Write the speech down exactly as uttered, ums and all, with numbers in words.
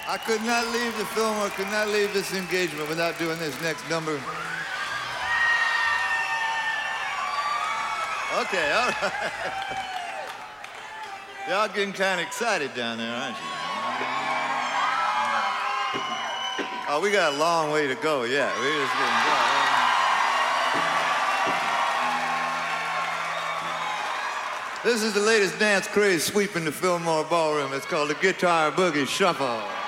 I could not leave the film or could not leave this engagement without doing this next number. Okay, all right. Y'all getting kind of excited down there, aren't you? Oh, we got a long way to go, yeah. We're just getting going. This is the latest dance craze sweeping the Fillmore Ballroom. It's called the Guitar Boogie Shuffle.